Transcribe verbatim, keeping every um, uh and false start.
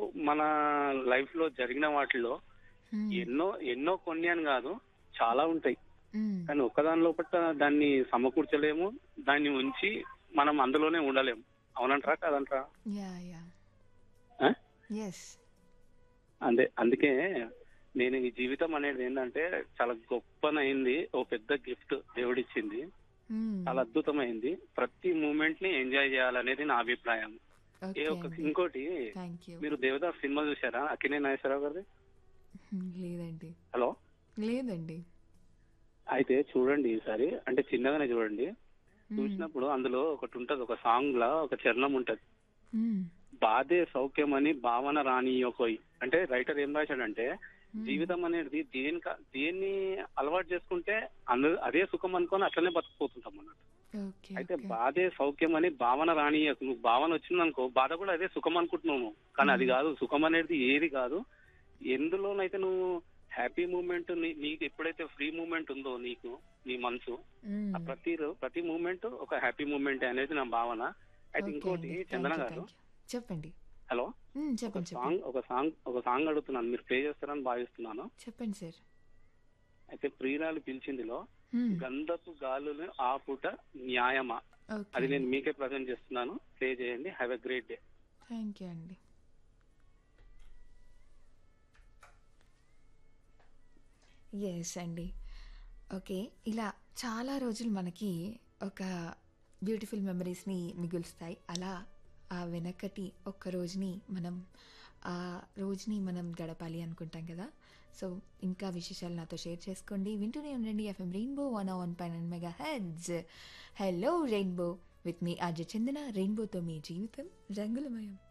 మన లైఫ్ లో జరిగిన వాటిలో హ్మ్. ఎన్నో ఎన్నో కొన్ని అని కాదు, చాలా ఉంటాయి. హ్మ్. కానీ ఒక్కదాని లోపల దాన్ని సమకూర్చలేము, దాన్ని ఉంచి మనం అందులోనే ఉండలేము. అవునంటారా కాదంటారా? యాహ్! యాహ్! ఆ? యెస్. అంతే, అందుకే నేను ఈ జీవితం అనేది ఏంటంటే చాలా గొప్పనైంది, ఓ పెద్ద గిఫ్ట్ దేవుడిచ్చింది, హ్మ్. చాలా అద్భుతమైంది. ప్రతి మూమెంట్ ని ఎంజాయ్ చేయాలనేది నా అభిప్రాయం. ఏ ఓకే ఒక అండి. ఇంకోటి, థ్యాంక్ యూ. మీరు దేవదాస్ సినిమా చూసారా? అక్కినే నాగేశ్వరరావు గారిది. హ్మ్. లేదండి. హలో. లేదండి. అయితే చూడండి ఈసారి, అంటే చిన్నగానే చూడండి. హ్మ్. చూసినప్పుడు అందులో ఒకటి ఉంటది, ఒక సాంగ్ లా ఒక చరణం ఉంటది. హ్మ్. బాధే సౌఖ్యం అని భావన రానియోకోయి. అంటే రైటర్ ఏం రాశాడంటే, హ్మ్. జీవితం అనేది దేని దేన్ని అలవాటు చేసుకుంటే అందు అదే సుఖం అనుకొని అట్లనే బతికిపోతుంటాం అన్నట్టు. ఓకే. అయితే ఓకే. బాధే సౌఖ్యం అని భావన రానియకు. నువ్వు భావన వచ్చిందనుకో, బాధ కూడా అదే సుఖం అనుకుంటున్నావు నువ్వు. కానీ అది హ్మ్. కాదు, సుఖం అనేది ఏది కాదు. ఎందులోనైతే నువ్వు హ్యాపీ మూమెంట్, నీకు ఎప్పుడైతే ఫ్రీ మూమెంట్ ఉందో నీకు, నీ మనసు, ఆ హ్మ్. ప్రతి రో- ప్రతి మూమెంట్ ఒక హ్యాపీ మూమెంట్ అనేది నా భావన. అయితే ఓకే ఇంకోటి అండి. చందన థ్యాంక్ యూ. గారు. Thank you. చెప్పండి. హలో. హ్మ్. ఒక చెప్పండి. చెప్పండి. సాంగ్ ఒక సాంగ్ ఒక సాంగ్ అడుగుతున్నాను, మీరు ప్లే చేస్తారని భావిస్తున్నాను. చెప్పండి సార్. అయితే ప్రియురాలు పిలిచిందిలో హ్మ్. గంధపు గాలులు ఆపుట న్యాయమా, ఓకే అది నేను అండి. మీకే ప్రజెంట్ చేస్తున్నాను. ప్లే చేయండి. Have a great day. Thank you అండి. యెస్ అండి. ఓకే. ఇలా చాలా రోజులు మనకి ఒక బ్యూటిఫుల్ మెమరీస్‌ని మిగులుస్తాయి. అలా ఆ వెనకటి ఒక్క రోజుని మనం ఆ రోజుని మనం గడపాలి అనుకుంటాం కదా! సో, ఇంకా విశేషాలు నాతో షేర్ చేసుకోండి. వింటూనే ఉండండి FM rainbow one oh one point nine mega hertz. Hello rainbow with me RJ చందన. రెయిన్బోతో మీ జీవితం రంగులమయం.